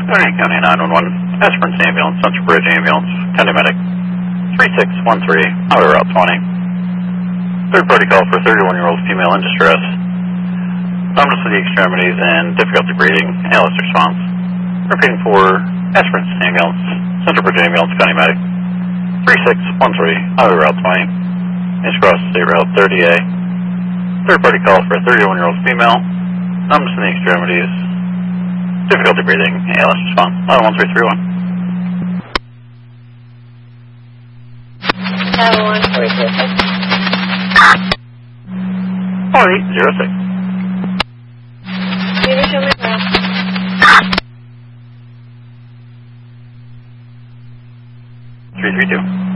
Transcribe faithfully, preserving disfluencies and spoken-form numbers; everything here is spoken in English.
Clarendon County nine one one, Esperance Ambulance, Central Bridge Ambulance, County Medic, three six one three, Highway Route twenty. Third party call for a thirty-one-year-old female in distress. Numbness of the extremities and difficulty breathing, A L S response. Repeating for Esperance Ambulance, Central Bridge Ambulance, County Medic, three six one three, Highway Route twenty. Needs to cross State Route thirty A. Third party call for a thirty-one-year-old female. Numbness in the extremities. Difficulty breathing. A L S response. Line one three three one. Line one three three six. four eight zero six. Can you show me that? three three two.